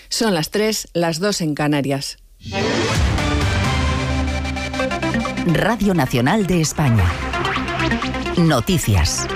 Son las 3, las 2 en Canarias. Radio Nacional de España. Noticias.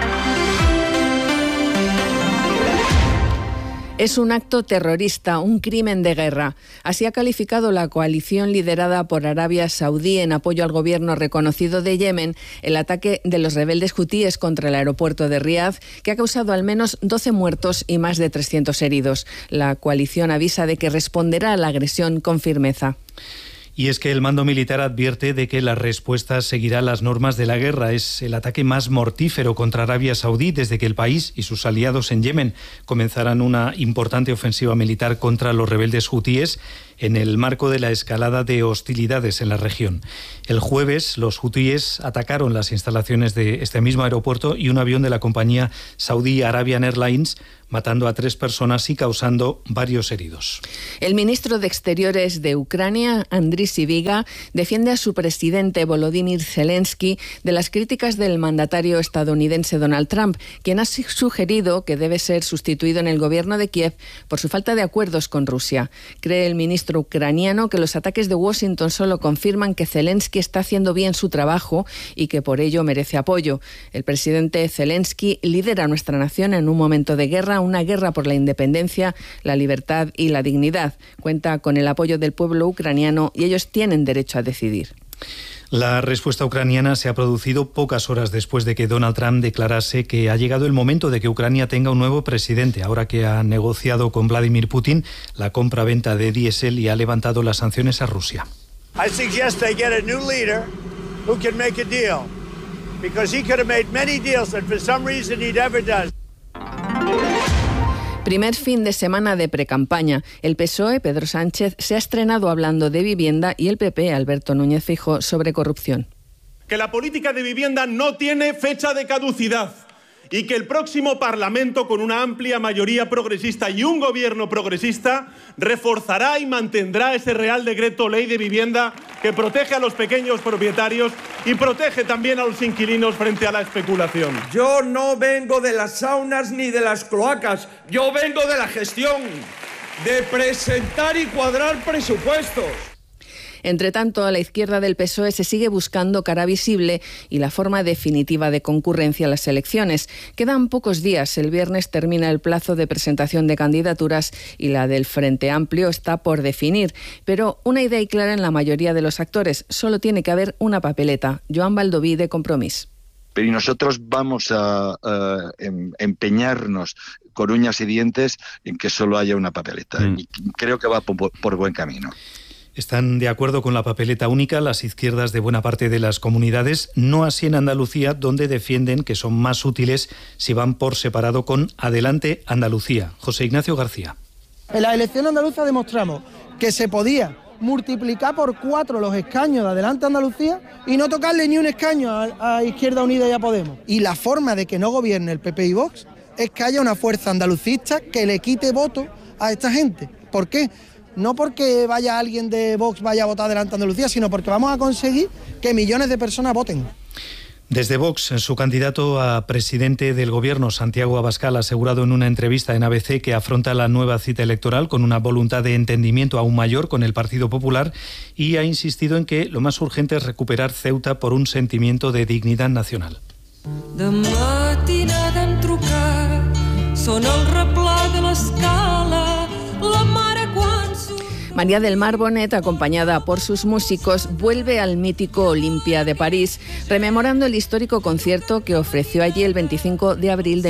Es un acto terrorista, un crimen de guerra. Así ha calificado la coalición liderada por Arabia Saudí en apoyo al gobierno reconocido de Yemen el ataque de los rebeldes hutíes contra el aeropuerto de Riad, que ha causado al menos 12 muertos y más de 300 heridos. La coalición avisa de que responderá a la agresión con firmeza. Y es que el mando militar advierte de que la respuesta seguirá las normas de la guerra. Es el ataque más mortífero contra Arabia Saudí desde que el país y sus aliados en Yemen comenzaran una importante ofensiva militar contra los rebeldes hutíes en el marco de la escalada de hostilidades en la región. El jueves, los hutíes atacaron las instalaciones de este mismo aeropuerto y un avión de la compañía saudí Arabian Airlines, matando a 3 personas y causando varios heridos. El ministro de Exteriores de Ucrania, Andriy Sybiga, defiende a su presidente Volodymyr Zelensky de las críticas del mandatario estadounidense Donald Trump, quien ha sugerido que debe ser sustituido en el gobierno de Kiev por su falta de acuerdos con Rusia. Cree el ministro ucraniano que los ataques de Washington solo confirman que Zelensky está haciendo bien su trabajo y que por ello merece apoyo. El presidente Zelensky lidera a nuestra nación en un momento de guerra, una guerra por la independencia, la libertad y la dignidad. Cuenta con el apoyo del pueblo ucraniano y ellos tienen derecho a decidir. La respuesta ucraniana se ha producido pocas horas después de que Donald Trump declarase que ha llegado el momento de que Ucrania tenga un nuevo presidente, ahora que ha negociado con Vladimir Putin la compra-venta de diésel y ha levantado las sanciones a Rusia. I suggest they get a new leader who can make a deal, because he could have made many deals that for some reason he never does. Primer fin de semana de precampaña. El PSOE, Pedro Sánchez, se ha estrenado hablando de vivienda y el PP, Alberto Núñez Feijóo, sobre corrupción. Que la política de vivienda no tiene fecha de caducidad y que el próximo Parlamento, con una amplia mayoría progresista y un gobierno progresista, reforzará y mantendrá ese Real Decreto Ley de Vivienda que protege a los pequeños propietarios y protege también a los inquilinos frente a la especulación. Yo no vengo de las saunas ni de las cloacas, yo vengo de la gestión, de presentar y cuadrar presupuestos. Entre tanto, a la izquierda del PSOE se sigue buscando cara visible y la forma definitiva de concurrencia a las elecciones. Quedan pocos días. El viernes termina el plazo de presentación de candidaturas y la del Frente Amplio está por definir. Pero una idea hay clara en la mayoría de los actores. Solo tiene que haber una papeleta. Joan Baldoví, de Compromís. Pero nosotros vamos a empeñarnos con uñas y dientes en que solo haya una papeleta. Y creo que va por buen camino. Están de acuerdo con la papeleta única las izquierdas de buena parte de las comunidades, no así en Andalucía, donde defienden que son más útiles si van por separado con Adelante Andalucía. José Ignacio García. En las elecciones andaluzas demostramos que se podía multiplicar por 4 los escaños de Adelante Andalucía y no tocarle ni un escaño a Izquierda Unida y a Podemos. Y la forma de que no gobierne el PP y Vox es que haya una fuerza andalucista que le quite voto a esta gente. ¿Por qué? No porque vaya alguien de Vox vaya a votar Adelante Andalucía, sino porque vamos a conseguir que millones de personas voten. Desde Vox, su candidato a presidente del Gobierno, Santiago Abascal, ha asegurado en una entrevista en ABC que afronta la nueva cita electoral con una voluntad de entendimiento aún mayor con el Partido Popular y ha insistido en que lo más urgente es recuperar Ceuta por un sentimiento de dignidad nacional. De matinada em truca, son el replà de l'escala, la mare quan... María del Mar Bonet, acompañada por sus músicos, vuelve al mítico Olympia de París, rememorando el histórico concierto que ofreció allí el 25 de abril de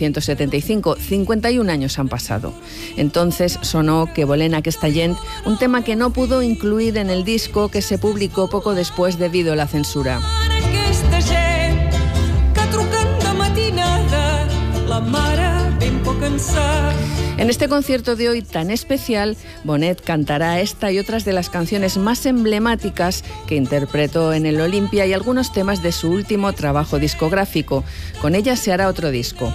1975. 51 años han pasado. Entonces sonó Que volem aquesta gent, un tema que no pudo incluir en el disco que se publicó poco después debido a la censura. En este concierto de hoy tan especial, Bonet cantará esta y otras de las canciones más emblemáticas que interpretó en el Olympia y algunos temas de su último trabajo discográfico. Con ella se hará otro disco.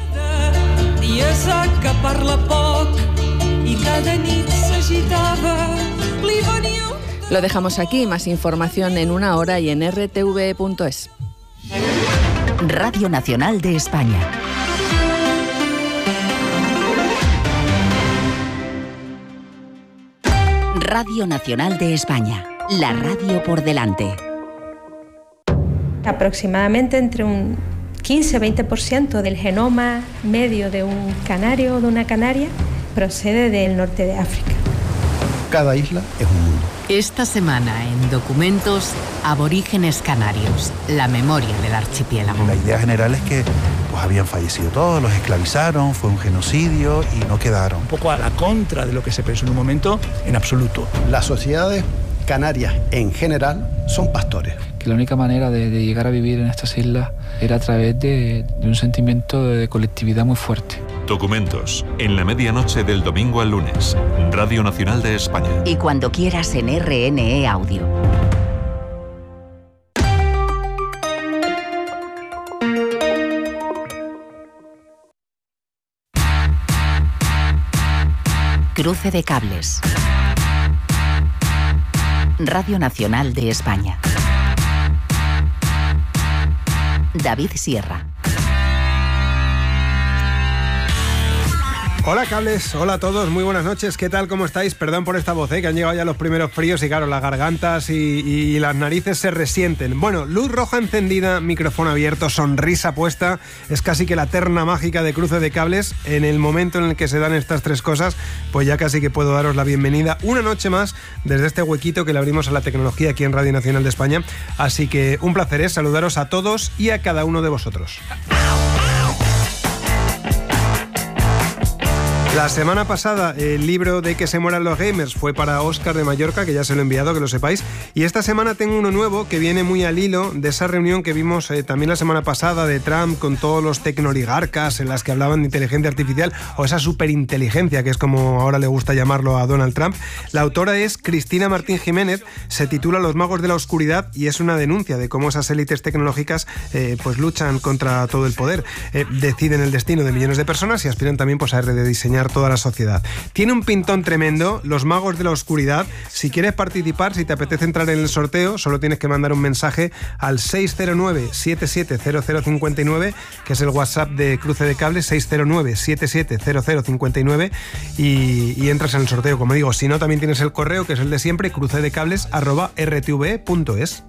Lo dejamos aquí, más información en una hora y en rtv.es. Radio Nacional de España. Radio Nacional de España, la radio por delante. Aproximadamente entre un 15-20% del genoma medio de un canario o de una canaria procede del norte de África. Cada isla es un mundo. Esta semana en Documentos, aborígenes canarios, la memoria del archipiélago. La idea general es que habían fallecido todos, los esclavizaron, fue un genocidio y no quedaron. Un poco a la contra de lo que se pensó en un momento, en absoluto. Las sociedades canarias en general son pastores. Que la única manera de llegar a vivir en estas islas era a través de un sentimiento de colectividad muy fuerte. Documentos, en la medianoche del domingo al lunes, Radio Nacional de España. Y cuando quieras en RNE Audio. Cruce de cables. Radio Nacional de España. David Sierra. Hola cables, hola a todos, muy buenas noches, ¿qué tal? ¿Cómo estáis? Perdón por esta voz, que han llegado ya los primeros fríos y claro, las gargantas y las narices se resienten. Bueno, luz roja encendida, micrófono abierto, sonrisa puesta, es casi que la terna mágica de Cruce de Cables. En el momento en el que se dan estas tres cosas, pues ya casi que puedo daros la bienvenida una noche más desde este huequito que le abrimos a la tecnología aquí en Radio Nacional de España. Así que un placer es saludaros a todos y a cada uno de vosotros. La semana pasada el libro de Que se mueran los gamers fue para Óscar de Mallorca, que ya se lo he enviado, que lo sepáis. Y esta semana tengo uno nuevo que viene muy al hilo de esa reunión que vimos también la semana pasada de Trump con todos los tecnoligarcas en las que hablaban de inteligencia artificial, o esa superinteligencia, que es como ahora le gusta llamarlo a Donald Trump. La autora es Cristina Martín Jiménez, se titula Los magos de la oscuridad y es una denuncia de cómo esas élites tecnológicas pues luchan contra todo el poder, deciden el destino de millones de personas y aspiran también pues a rediseñar toda la sociedad. Tiene un pintón tremendo, Los magos de la oscuridad. Si quieres participar, si te apetece entrar en el sorteo, solo tienes que mandar un mensaje al 609-770059, que es el WhatsApp de Cruce de Cables, 609-770059, y entras en el sorteo, como digo. Si no, también tienes el correo, que es el de siempre, crucedecables@rtve.es.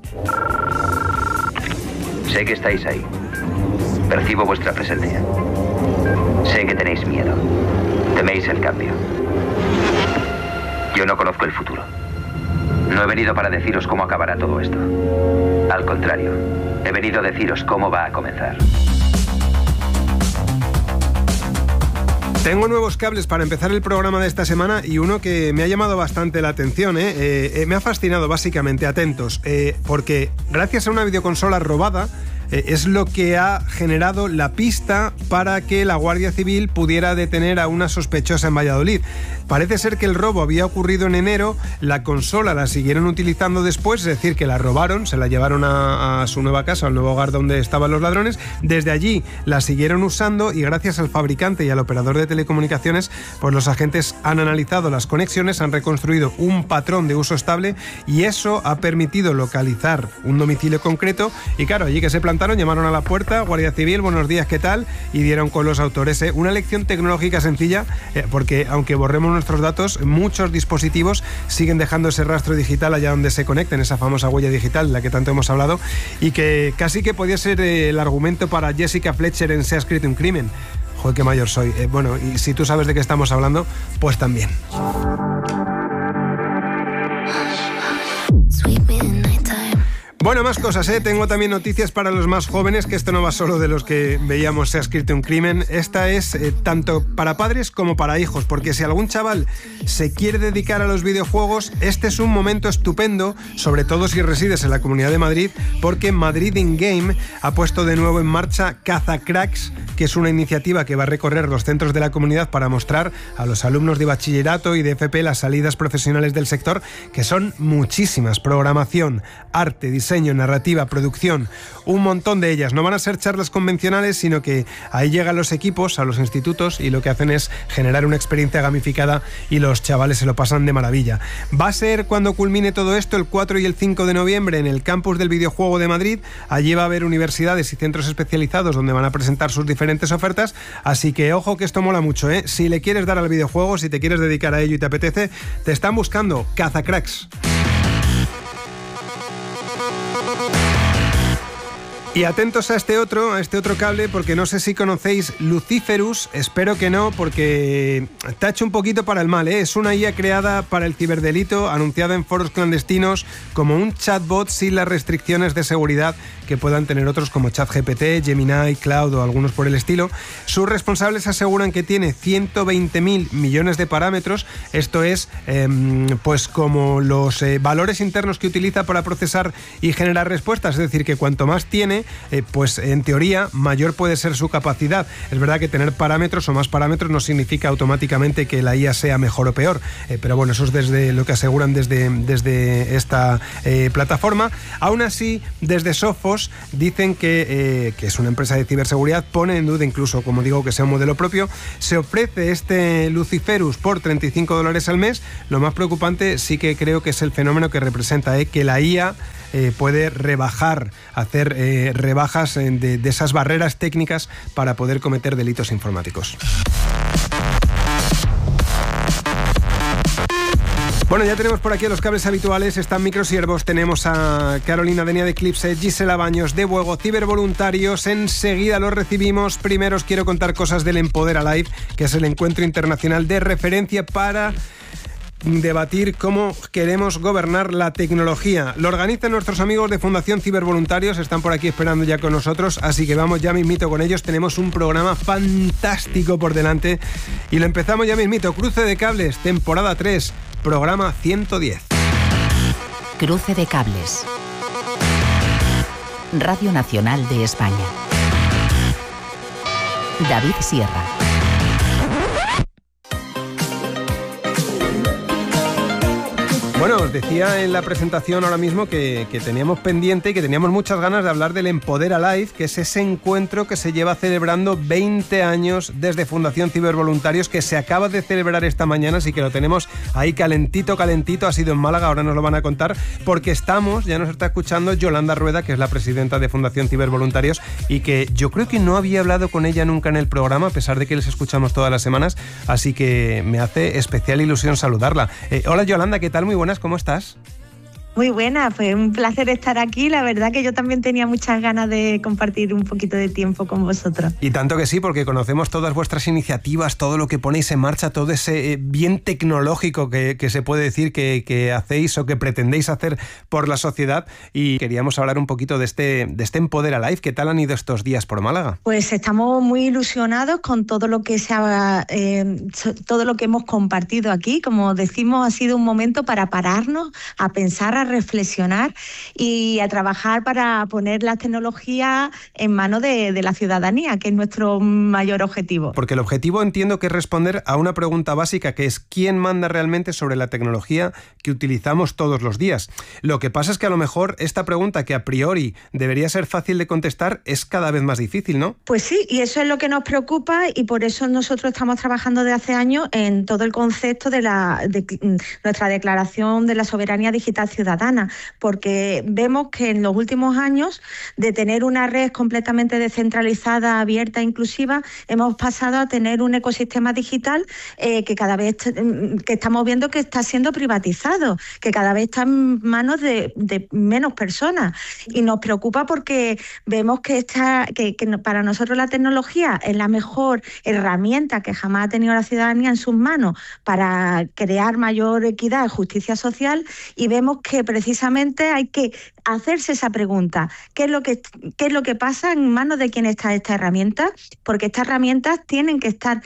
Sé que estáis ahí. Percibo vuestra presencia. Sé que tenéis miedo. Teméis el cambio. Yo no conozco el futuro. No he venido para deciros cómo acabará todo esto. Al contrario, he venido a deciros cómo va a comenzar. Tengo nuevos cables para empezar el programa de esta semana y uno que me ha llamado bastante la atención, me ha fascinado básicamente, atentos, porque gracias a una videoconsola robada, es lo que ha generado la pista para que la Guardia Civil pudiera detener a una sospechosa en Valladolid. Parece ser que el robo había ocurrido en enero, la consola la siguieron utilizando después, es decir, que la robaron, se la llevaron a su nueva casa, al nuevo hogar donde estaban los ladrones. Desde allí la siguieron usando y gracias al fabricante y al operador de telecomunicaciones, pues los agentes han analizado las conexiones, han reconstruido un patrón de uso estable y eso ha permitido localizar un domicilio concreto. Y claro, allí que se plantaron, llamaron a la puerta, Guardia Civil, buenos días, ¿qué tal? Y dieron con los autores. Una lección tecnológica sencilla, porque aunque borremos nuestros datos, muchos dispositivos siguen dejando ese rastro digital allá donde se conecten, esa famosa huella digital de la que tanto hemos hablado, y que casi que podía ser el argumento para Jessica Fletcher en Se ha escrito un crimen. Joder, qué mayor soy. Bueno, y si tú sabes de qué estamos hablando, pues también. Bueno, más cosas, Tengo también noticias para los más jóvenes, que esto no va solo de los que veíamos Se ha escrito un crimen. Esta es tanto para padres como para hijos, porque si algún chaval se quiere dedicar a los videojuegos, este es un momento estupendo, sobre todo si resides en la Comunidad de Madrid, porque Madrid in Game ha puesto de nuevo en marcha Cazacracks, que es una iniciativa que va a recorrer los centros de la comunidad para mostrar a los alumnos de bachillerato y de FP las salidas profesionales del sector, que son muchísimas: programación, arte, diseño, diseño, narrativa, producción, un montón de ellas. No van a ser charlas convencionales, sino que ahí llegan los equipos a los institutos y lo que hacen es generar una experiencia gamificada y los chavales se lo pasan de maravilla. Va a ser cuando culmine todo esto el 4 y el 5 de noviembre en el campus del videojuego de Madrid. Allí va a haber universidades y centros especializados donde van a presentar sus diferentes ofertas, así que ojo que esto mola mucho, ¿eh? Si le quieres dar al videojuego, si te quieres dedicar a ello y te apetece, te están buscando cazacracks. Y atentos a este otro cable, porque no sé si conocéis Luciferus, espero que no, porque tacha un poquito para el mal, ¿eh? Es una IA creada para el ciberdelito, anunciada en foros clandestinos como un chatbot sin las restricciones de seguridad que puedan tener otros como ChatGPT, Gemini, Cloud o algunos por el estilo. Sus responsables aseguran que tiene 120.000 millones de parámetros, esto es pues como los valores internos que utiliza para procesar y generar respuestas, es decir, que cuanto más tiene, pues en teoría mayor puede ser su capacidad. Es verdad que tener parámetros o más parámetros no significa automáticamente que la IA sea mejor o peor, pero bueno, eso es desde lo que aseguran desde esta plataforma. Aún así, desde Sophos dicen que es una empresa de ciberseguridad, pone en duda incluso, como digo, que sea un modelo propio. Se ofrece este Luciferus por $35 al mes. Lo más preocupante sí que creo que es el fenómeno que representa, que la IA puede hacer rebajas de esas barreras técnicas para poder cometer delitos informáticos. Bueno, ya tenemos por aquí a los cables habituales, están Microsiervos, tenemos a Carolina Denia de Eclipse, Gisela Baños de Buego, cibervoluntarios, enseguida los recibimos. Primero os quiero contar cosas del Empodera Live, que es el encuentro internacional de referencia para debatir cómo queremos gobernar la tecnología. Lo organizan nuestros amigos de Fundación Cibervoluntarios, están por aquí esperando ya con nosotros, así que vamos ya mismito con ellos. Tenemos un programa fantástico por delante y lo empezamos ya mismito. Cruce de Cables, temporada 3, programa 110. Cruce de Cables. Radio Nacional de España. David Sierra. Bueno, os decía en la presentación ahora mismo que teníamos pendiente y que teníamos muchas ganas de hablar del Empodera Live, que es ese encuentro que se lleva celebrando 20 años desde Fundación Cibervoluntarios, que se acaba de celebrar esta mañana, así que lo tenemos ahí calentito, ha sido en Málaga, ahora nos lo van a contar, porque ya nos está escuchando Yolanda Rueda, que es la presidenta de Fundación Cibervoluntarios, y que yo creo que no había hablado con ella nunca en el programa, a pesar de que les escuchamos todas las semanas, así que me hace especial ilusión saludarla. Hola Yolanda, ¿qué tal? Muy buenas, ¿cómo estás? Muy buena, fue un placer estar aquí. La verdad que yo también tenía muchas ganas de compartir un poquito de tiempo con vosotros. Y tanto que sí, porque conocemos todas vuestras iniciativas, todo lo que ponéis en marcha, todo ese bien tecnológico que se puede decir que hacéis o que pretendéis hacer por la sociedad. Y queríamos hablar un poquito de este Empodera Live. ¿Qué tal han ido estos días por Málaga? Pues estamos muy ilusionados con todo lo que todo lo que hemos compartido aquí. Como decimos, ha sido un momento para pararnos, a pensar, a reflexionar y a trabajar para poner las tecnologías en manos de la ciudadanía, que es nuestro mayor objetivo. Porque el objetivo entiendo que es responder a una pregunta básica, que es ¿quién manda realmente sobre la tecnología que utilizamos todos los días? Lo que pasa es que a lo mejor esta pregunta, que a priori debería ser fácil de contestar, es cada vez más difícil, ¿no? Pues sí, y eso es lo que nos preocupa, y por eso nosotros estamos trabajando desde hace años en todo el concepto de nuestra declaración de la soberanía digital ciudadana, porque vemos que en los últimos años, de tener una red completamente descentralizada, abierta e inclusiva, hemos pasado a tener un ecosistema digital que cada vez que estamos viendo que está siendo privatizado, que cada vez está en manos de menos personas, y nos preocupa porque vemos que para nosotros la tecnología es la mejor herramienta que jamás ha tenido la ciudadanía en sus manos para crear mayor equidad y justicia social, y vemos que precisamente hay que hacerse esa pregunta: ¿qué es lo que pasa en manos de quién está esta herramienta? Porque estas herramientas tienen que estar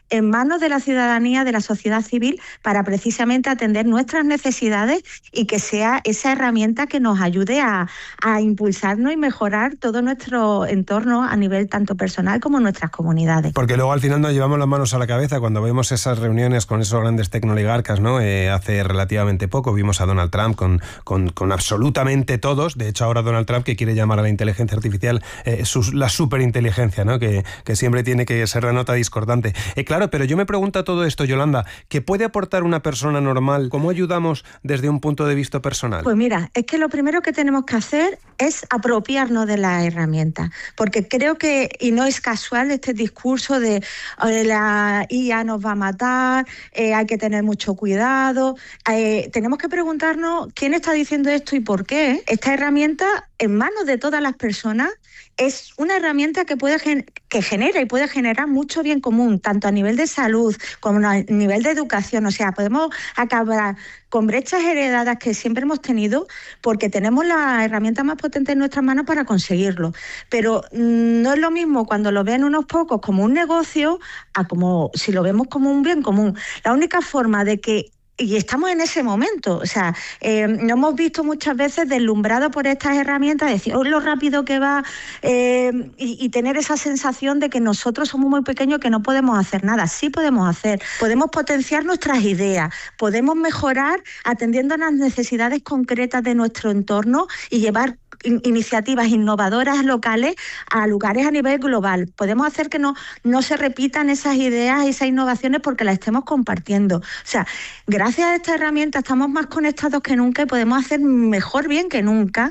en manos de la ciudadanía, de la sociedad civil, para precisamente atender nuestras necesidades y que sea esa herramienta que nos ayude a impulsarnos y mejorar todo nuestro entorno a nivel tanto personal como nuestras comunidades. Porque luego al final nos llevamos las manos a la cabeza cuando vemos esas reuniones con esos grandes tecnoligarcas, ¿no? Hace relativamente poco vimos a Donald Trump con absolutamente todos. De hecho, ahora Donald Trump, que quiere llamar a la inteligencia artificial la superinteligencia, ¿no? Que siempre tiene que ser la nota discordante. Claro, pero yo me pregunto todo esto, Yolanda, ¿qué puede aportar una persona normal? ¿Cómo ayudamos desde un punto de vista personal? Pues mira, es que lo primero que tenemos que hacer es apropiarnos de la herramienta, porque creo que, y no es casual este discurso de la IA nos va a matar, hay que tener mucho cuidado. Tenemos que preguntarnos quién está diciendo esto y por qué. Esta herramienta, en manos de todas las personas, es una herramienta que genera y puede generar mucho bien común, tanto a nivel de salud como a nivel de educación. O sea, podemos acabar con brechas heredadas que siempre hemos tenido porque tenemos la herramienta más potente en nuestras manos para conseguirlo. Pero no es lo mismo cuando lo ven unos pocos como un negocio a como si lo vemos como un bien común. La única forma de que y estamos en ese momento, o sea, nos hemos visto muchas veces deslumbrados por estas herramientas, decir, lo rápido que va y tener esa sensación de que nosotros somos muy pequeños, que no podemos hacer nada. Sí podemos potenciar nuestras ideas, podemos mejorar atendiendo a las necesidades concretas de nuestro entorno y llevar iniciativas innovadoras locales a lugares a nivel global. Podemos hacer que no se repitan esas ideas y esas innovaciones porque las estemos compartiendo. O sea, gracias a esta herramienta estamos más conectados que nunca y podemos hacer mejor bien que nunca